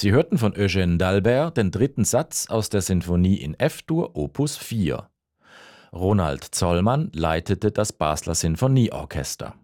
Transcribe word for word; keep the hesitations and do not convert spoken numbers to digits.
Sie hörten von Eugène d'Albert den dritten Satz aus der Sinfonie in F-Dur Opus vier. Ronald Zollmann leitete das Basler Sinfonieorchester.